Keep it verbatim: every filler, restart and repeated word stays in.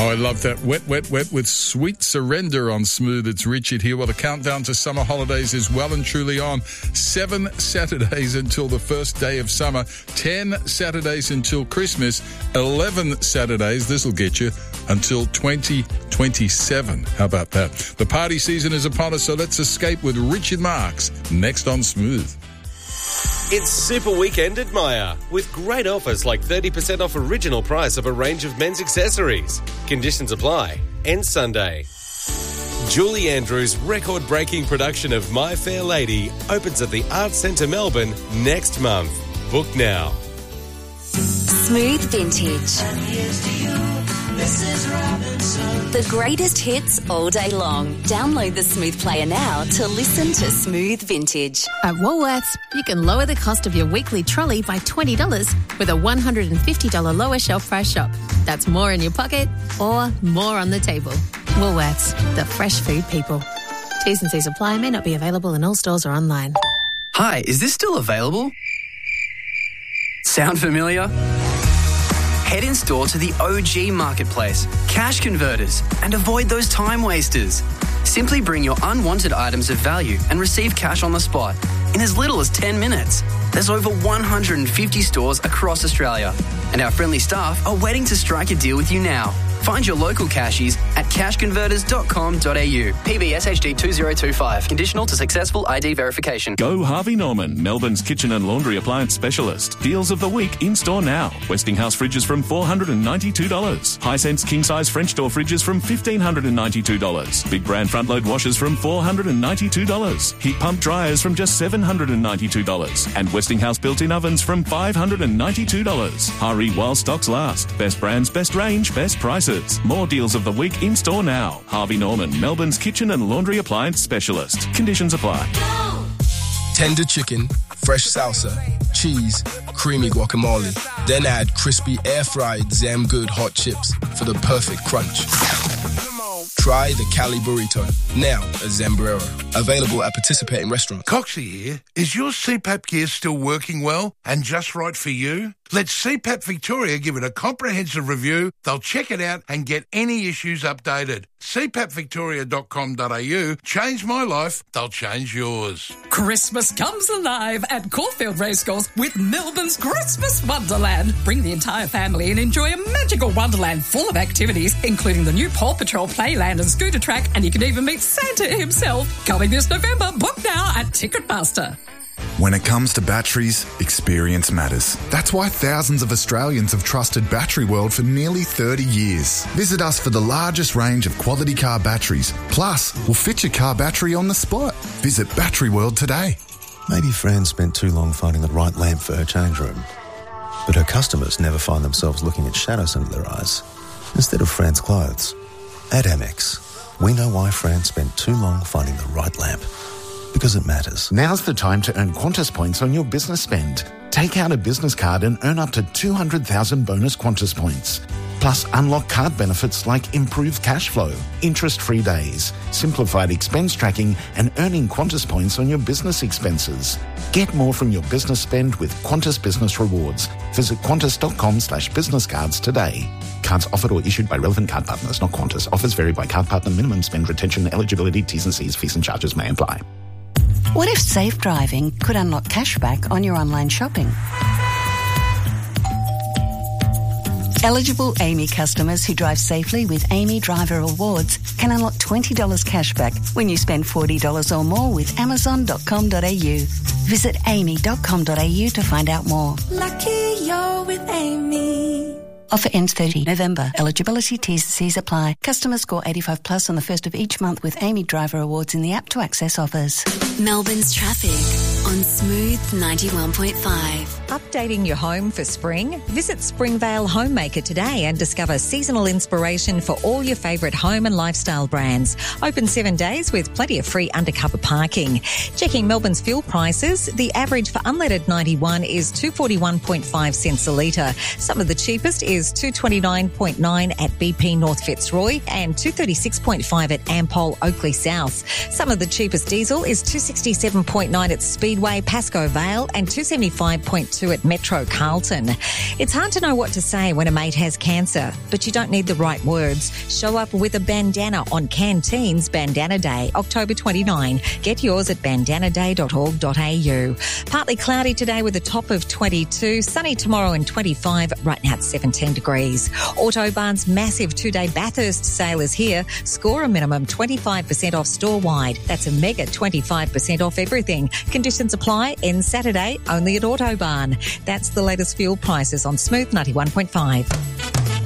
Oh, I love that. Wet, wet, wet with Sweet Surrender on Smooth. It's Richard here. Well, the countdown to summer holidays is well and truly on. Seven Saturdays until the first day of summer. Ten Saturdays until Christmas. Eleven Saturdays, this will get you, until twenty twenty-seven. How about that? The party season is upon us, so let's escape with Richard Marks next on Smooth. It's Super Weekend at Myer, with great offers like thirty percent off original price of a range of men's accessories. Conditions apply. End Sunday. Julie Andrews' record-breaking production of My Fair Lady opens at the Arts Centre Melbourne next month. Book now. Smooth Vintage. And here's to you, Missus Robinson. The greatest hits all day long. Download the Smooth Player now to listen to Smooth Vintage. At Woolworths, you can lower the cost of your weekly trolley by twenty dollars with a one hundred fifty dollars lower shelf price shop. That's more in your pocket or more on the table. Woolworths, the fresh food people. T's and C's apply, may not be available in all stores or online. Hi, is this still available? Sound familiar? Head in store to the O G Marketplace, Cash Converters, and avoid those time wasters. Simply bring your unwanted items of value and receive cash on the spot in as little as ten minutes. There's over one hundred fifty stores across Australia, and our friendly staff are waiting to strike a deal with you now. Find your local cashies at cash converters dot com dot a u. P B S H D two zero two five. Conditional to successful I D verification. Go Harvey Norman, Melbourne's kitchen and laundry appliance specialist. Deals of the week in store now. Westinghouse fridges from four hundred ninety-two dollars. Hisense king-size French door fridges from one thousand five hundred ninety-two dollars. Big brand front-load washers from four hundred ninety-two dollars. Heat pump dryers from just seven hundred ninety-two dollars. And Westinghouse built-in ovens from five hundred ninety-two dollars. Hurry while stocks last. Best brands, best range, best prices. More deals of the week in store now. Harvey Norman, Melbourne's kitchen and laundry appliance specialist. Conditions apply. Tender chicken, fresh salsa, cheese, creamy guacamole. Then add crispy air-fried Zam Good hot chips for the perfect crunch. Try the Cali Burrito, now at Zambrero. Available at participating restaurants. Coxie here. Is your C PAP gear still working well and just right for you? Let C PAP Victoria give it a comprehensive review. They'll check it out and get any issues updated. c pap victoria dot com dot a u. Change my life, they'll change yours. Christmas comes alive at Caulfield Racecourse with Melbourne's Christmas Wonderland. Bring the entire family and enjoy a magical wonderland full of activities, including the new Paw Patrol Playland and scooter track, and you can even meet Santa himself. Coming this November, book now at Ticketmaster. When it comes to batteries, experience matters. That's why thousands of Australians have trusted Battery World for nearly thirty years. Visit us for the largest range of quality car batteries. Plus, we'll fit your car battery on the spot. Visit Battery World today. Maybe Fran spent too long finding the right lamp for her change room. But her customers never find themselves looking at shadows under their eyes instead of Fran's clothes. At Amex, we know why Fran spent too long finding the right lamp. Because it matters. Now's the time to earn Qantas points on your business spend. Take out a business card and earn up to two hundred thousand bonus Qantas points. Plus, unlock card benefits like improved cash flow, interest-free days, simplified expense tracking, and earning Qantas points on your business expenses. Get more from your business spend with Qantas Business Rewards. Visit qantas.com slash business cards today. Cards offered or issued by relevant card partners, not Qantas. Offers vary by card partner. Minimum spend, retention, eligibility, T's and C's, fees and charges may apply. What if safe driving could unlock cashback on your online shopping? Eligible Amy customers who drive safely with Amy Driver Awards can unlock twenty dollars cashback when you spend forty dollars or more with amazon dot com dot a u. Visit amy dot com dot a u to find out more. Lucky you're with Amy. Offer ends thirtieth November. Eligibility T's and C's apply. Customers score eighty-five plus on the first of each month with Amy Driver Awards in the app to access offers. Melbourne's traffic on Smooth ninety-one point five. Updating your home for spring? Visit Springvale Homemaker today and discover seasonal inspiration for all your favourite home and lifestyle brands. Open seven days with plenty of free undercover parking. Checking Melbourne's fuel prices, the average for unleaded ninety-one is two forty-one point five cents a litre. Some of the cheapest is is two twenty-nine point nine at B P North Fitzroy and two thirty-six point five at Ampol Oakley South. Some of the cheapest diesel is two sixty-seven point nine at Speedway Pascoe Vale and two seventy-five point two at Metro Carlton. It's hard to know what to say when a mate has cancer, but you don't need the right words. Show up with a bandana on Canteen's Bandana Day, October twenty-ninth. Get yours at bandana day dot org dot a u. Partly cloudy today with a top of twenty-two, sunny tomorrow and twenty-five, right now at seventeen degrees. Autobarn's massive two-day Bathurst sale is here. Score a minimum twenty-five percent off store-wide. That's a mega twenty-five percent off everything. Conditions apply. Ends Saturday only at Autobarn. That's the latest fuel prices on Smooth ninety-one point five.